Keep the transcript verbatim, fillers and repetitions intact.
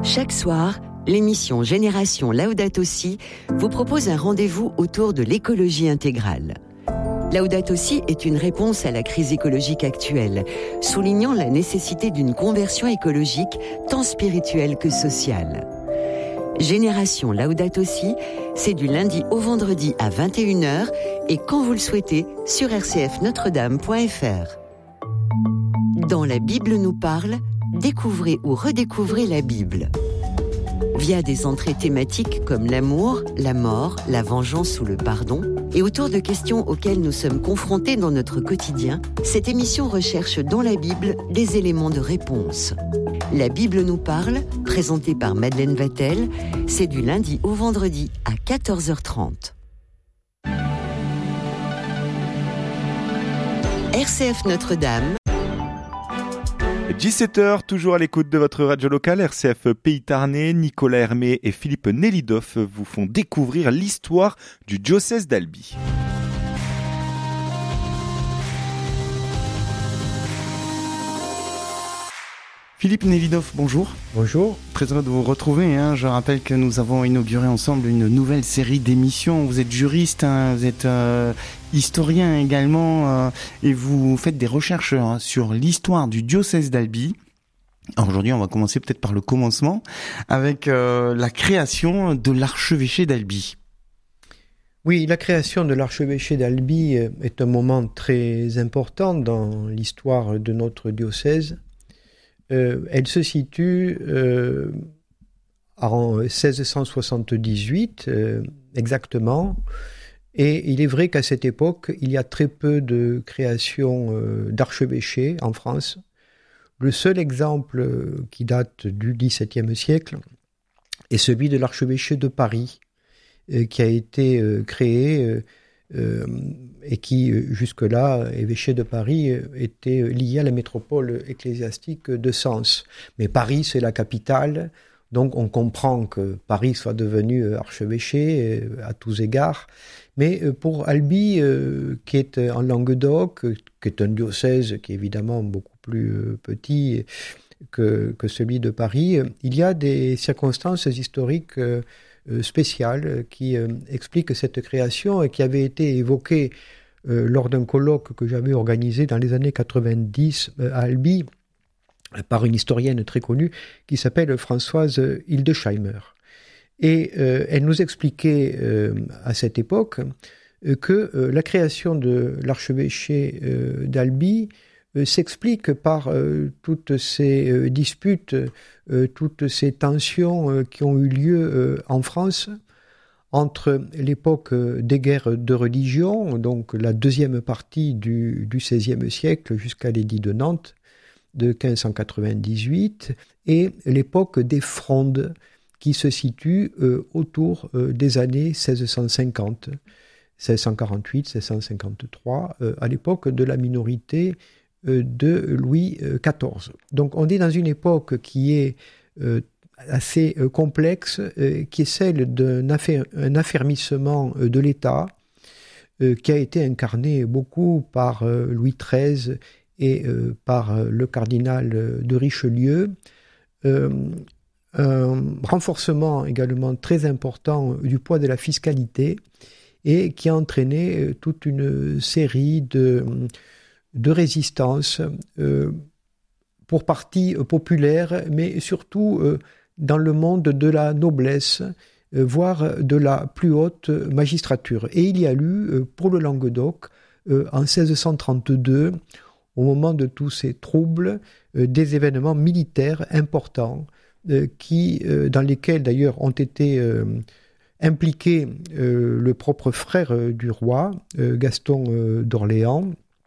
Chaque soir, l'émission Génération Laudato Si vous propose un rendez-vous autour de l'écologie intégrale. Laudato Si est une réponse à la crise écologique actuelle, soulignant la nécessité d'une conversion écologique tant spirituelle que sociale. Génération Laudato Si, c'est du lundi au vendredi à vingt et une heures et quand vous le souhaitez sur r c f notre dame point f r. Dans La Bible nous parle, découvrez ou redécouvrez la Bible. Via des entrées thématiques comme l'amour, la mort, la vengeance ou le pardon, et autour de questions auxquelles nous sommes confrontés dans notre quotidien, cette émission recherche dans la Bible des éléments de réponse. La Bible nous parle, présentée par Madeleine Vatel, c'est du lundi au vendredi à quatorze heures trente. R C F Notre-Dame. dix-sept heures, toujours à l'écoute de votre radio locale, R C F Pays Tarnais. Nicolas Hermé et Philippe Nelidoff vous font découvrir l'histoire du diocèse d'Albi. Philippe Nelidoff, bonjour. Bonjour. Très heureux de vous retrouver. Hein. Je rappelle que nous avons inauguré ensemble une nouvelle série d'émissions. Vous êtes juriste, hein, vous êtes euh, historien également, euh, et vous faites des recherches hein, sur l'histoire du diocèse d'Albi. Alors aujourd'hui, on va commencer peut-être par le commencement, avec euh, la création de l'archevêché d'Albi. Oui, la création de l'archevêché d'Albi est un moment très important dans l'histoire de notre diocèse. Euh, elle se situe euh, en seize cent soixante-dix-huit euh, exactement, et il est vrai qu'à cette époque, il y a très peu de création euh, d'archevêchés en France. Le seul exemple qui date du dix-septième siècle est celui de l'archevêché de Paris, euh, qui a été euh, créé euh, Euh, et qui, jusque-là, évêché de Paris, était lié à la métropole ecclésiastique de Sens. Mais Paris, c'est la capitale, donc on comprend que Paris soit devenu archevêché à tous égards. Mais pour Albi, euh, qui est en Languedoc, qui est un diocèse qui est évidemment beaucoup plus petit que, que celui de Paris, il y a des circonstances historiques euh, spéciale qui euh, explique cette création et qui avait été évoquée euh, lors d'un colloque que j'avais organisé dans les années quatre-vingt-dix euh, à Albi euh, par une historienne très connue qui s'appelle Françoise Hildesheimer. Et euh, elle nous expliquait euh, à cette époque euh, que euh, la création de l'archevêché euh, d'Albi euh, s'explique par euh, toutes ces euh, disputes, euh, toutes ces tensions euh, qui ont eu lieu euh, en France entre l'époque des guerres de religion, donc la deuxième partie du, du seizième siècle jusqu'à l'édit de Nantes de quinze cent quatre-vingt-dix-huit, et l'époque des frondes qui se situe euh, autour euh, des années seize cent cinquante, seize cent quarante-huit, seize cent cinquante-trois, euh, à l'époque de la minorité de Louis quatorze. Donc on est dans une époque qui est euh, assez euh, complexe, euh, qui est celle d'un affaire, un affermissement euh, de l'État, euh, qui a été incarné beaucoup par euh, Louis treize et euh, par euh, le cardinal de Richelieu. Euh, un renforcement également très important du poids de la fiscalité et qui a entraîné toute une série de de résistance, euh, pour partie euh, populaire, mais surtout euh, dans le monde de la noblesse, euh, voire de la plus haute magistrature. Et il y a eu, euh, pour le Languedoc, euh, en seize cent trente-deux, au moment de tous ces troubles, euh, des événements militaires importants, euh, qui, euh, dans lesquels d'ailleurs ont été euh, impliqués euh, le propre frère euh, du roi, euh, Gaston euh, d'Orléans,